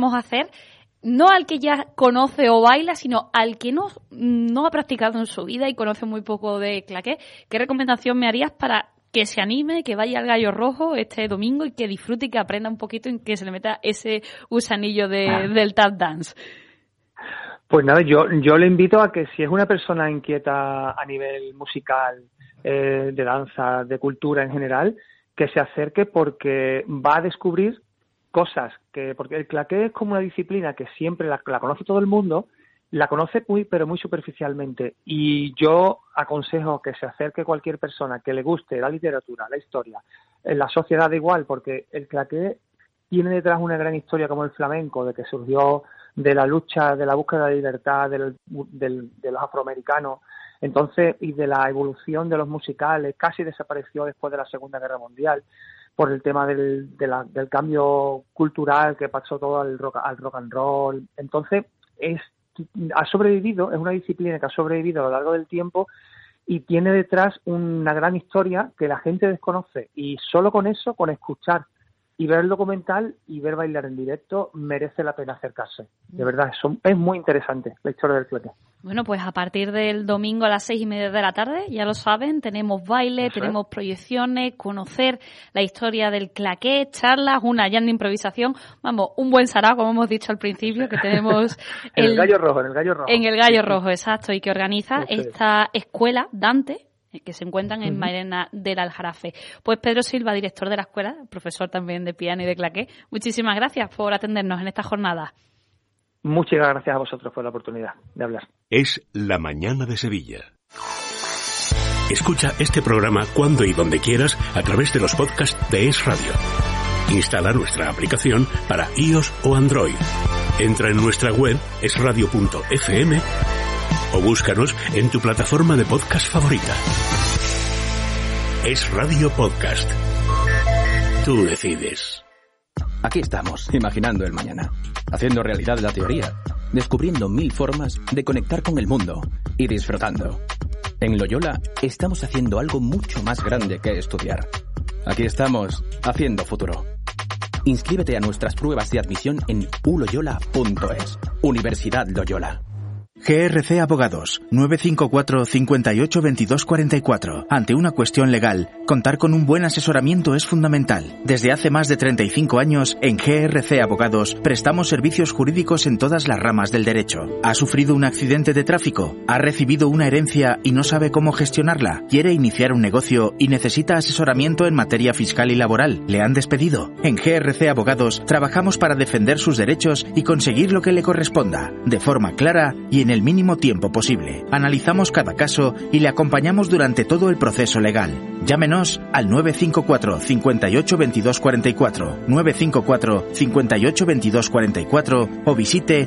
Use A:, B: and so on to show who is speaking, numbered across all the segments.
A: podemos hacer, no al que ya conoce o baila, sino al que no ha practicado en su vida y conoce muy poco de claqué? ¿Qué recomendación me harías para que se anime, que vaya al Gallo Rojo este domingo y que disfrute y que aprenda un poquito en que se le meta ese gusanillo del tap dance?
B: Pues nada, yo le invito a que si es una persona inquieta a nivel musical, de danza, de cultura en general, que se acerque, porque va a descubrir cosas porque el claqué es como una disciplina que siempre la conoce todo el mundo, la conoce pero muy superficialmente, y yo aconsejo que se acerque cualquier persona que le guste la literatura, la historia, la sociedad igual, porque el claqué tiene detrás una gran historia como el flamenco, de que surgió de la lucha, de la búsqueda de libertad de los afroamericanos, entonces, y de la evolución de los musicales. Casi desapareció después de la Segunda Guerra Mundial por el tema del cambio cultural que pasó todo al rock and roll. Entonces, ha sobrevivido, es una disciplina que ha sobrevivido a lo largo del tiempo y tiene detrás una gran historia que la gente desconoce, y solo con eso, con escuchar y ver el documental y ver bailar en directo, merece la pena acercarse. De verdad, es muy interesante la historia del claqué.
A: Bueno, pues a partir del domingo a las 6:30 de la tarde, ya lo saben, tenemos baile, tenemos proyecciones, conocer la historia del claqué, charlas, una jam de improvisación, vamos, un buen sarao, como hemos dicho al principio, que tenemos
B: en el Gallo Rojo.
A: En el Gallo Rojo, exacto, y que organiza esta escuela Dante, que se encuentran en Mairena del Aljarafe. Pues Pedro Silva, director de la escuela, profesor también de piano y de claqué, muchísimas gracias por atendernos en esta jornada.
B: Muchas gracias a vosotros por la oportunidad de hablar.
C: Es La Mañana de Sevilla. Escucha este programa cuando y donde quieras a través de los podcasts de Es Radio. Instala nuestra aplicación para iOS o Android. Entra en nuestra web esradio.fm o búscanos en tu plataforma de podcast favorita. Es Radio Podcast. Tú decides.
D: Aquí estamos, imaginando el mañana, haciendo realidad la teoría, descubriendo 1000 formas de conectar con el mundo y disfrutando. En Loyola estamos haciendo algo mucho más grande que estudiar. Aquí estamos, haciendo futuro. Inscríbete a nuestras pruebas de admisión en uloyola.es. Universidad Loyola.
E: GRC Abogados, 954 58 22 44. Ante una cuestión legal, contar con un buen asesoramiento es fundamental. Desde hace más de 35 años, en GRC Abogados, prestamos servicios jurídicos en todas las ramas del derecho. ¿Ha sufrido un accidente de tráfico? ¿Ha recibido una herencia y no sabe cómo gestionarla? ¿Quiere iniciar un negocio y necesita asesoramiento en materia fiscal y laboral? ¿Le han despedido? En GRC Abogados, trabajamos para defender sus derechos y conseguir lo que le corresponda, de forma clara y en el mínimo tiempo posible. Analizamos cada caso y le acompañamos durante todo el proceso legal. Llámenos al 954 58 22 44, 954 58 22 44 o visite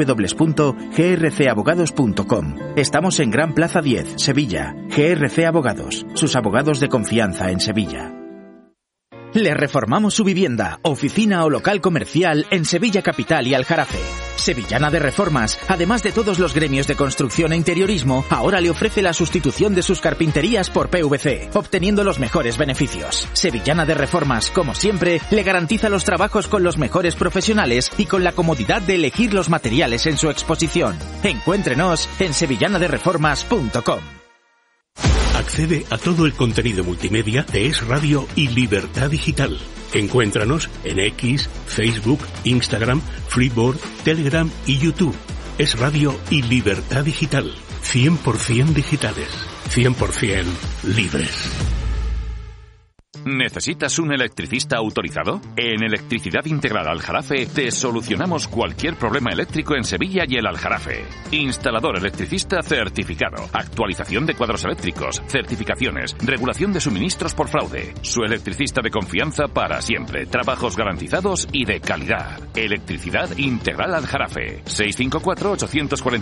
E: www.grcabogados.com. Estamos en Gran Plaza 10, Sevilla. GRC Abogados, sus abogados de confianza en Sevilla. Le reformamos su vivienda, oficina o local comercial en Sevilla Capital y Aljarafe. Sevillana de Reformas, además de todos los gremios de construcción e interiorismo, ahora le ofrece la sustitución de sus carpinterías por PVC, obteniendo los mejores beneficios. Sevillana de Reformas, como siempre, le garantiza los trabajos con los mejores profesionales y con la comodidad de elegir los materiales en su exposición. Encuéntrenos en sevillanadereformas.com.
C: Accede a todo el contenido multimedia de Es Radio y Libertad Digital. Encuéntranos en X, Facebook, Instagram, Freeboard, Telegram y YouTube. Es Radio y Libertad Digital. 100% digitales. 100% libres.
F: ¿Necesitas un electricista autorizado? En Electricidad Integral Aljarafe te solucionamos cualquier problema eléctrico en Sevilla y el Aljarafe. Instalador electricista certificado, actualización de cuadros eléctricos, certificaciones, regulación de suministros por fraude. Su electricista de confianza para siempre, trabajos garantizados y de calidad. Electricidad Integral Aljarafe.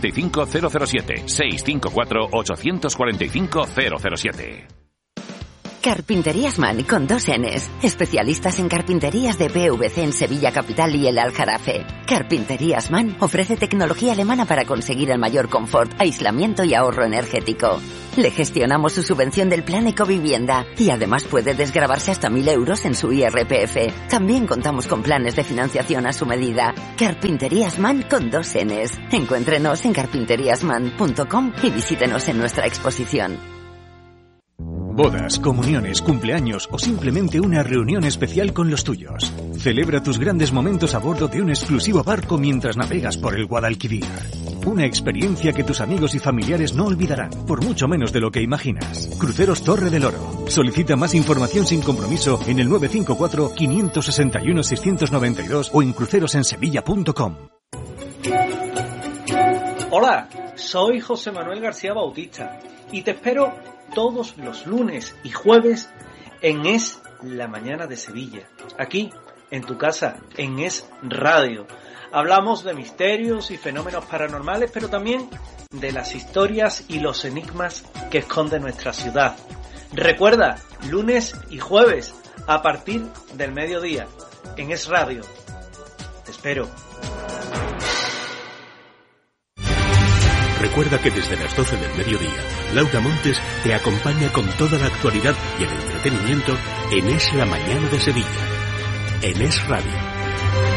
F: 654-845-007. 654-845-007.
G: Carpinterías Man con 2 Ns. Especialistas en carpinterías de PVC en Sevilla Capital y el Aljarafe. Carpinterías Man ofrece tecnología alemana para conseguir el mayor confort, aislamiento y ahorro energético. Le gestionamos su subvención del Plan Ecovivienda y además puede desgravarse hasta 1.000 euros en su IRPF. También contamos con planes de financiación a su medida. Carpinterías Man con 2 Ns. Encuéntrenos en carpinteriasman.com y visítenos en nuestra exposición.
H: Bodas, comuniones, cumpleaños o simplemente una reunión especial con los tuyos. Celebra tus grandes momentos a bordo de un exclusivo barco mientras navegas por el Guadalquivir. Una experiencia que tus amigos y familiares no olvidarán, por mucho menos de lo que imaginas. Cruceros Torre del Oro. Solicita más información sin compromiso en el 954-561-692 o en crucerosensevilla.com.
I: Hola, soy José Manuel García Bautista y te espero todos los lunes y jueves en Es la Mañana de Sevilla, aquí en tu casa, en Es Radio. Hablamos de misterios y fenómenos paranormales, pero también de las historias y los enigmas que esconde nuestra ciudad. Recuerda, lunes y jueves a partir del mediodía en Es Radio. Te espero.
C: Recuerda que desde las 12 del mediodía, Laura Montes te acompaña con toda la actualidad y el entretenimiento en Es la Mañana de Sevilla, en Es Radio.